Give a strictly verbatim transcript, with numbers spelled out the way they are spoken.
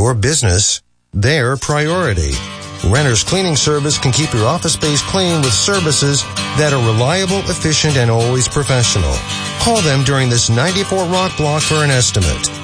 your business their priority. Renter's Cleaning Service can keep your office space clean with services that are reliable, efficient, and always professional. Call them during this ninety-four Rock block for an estimate.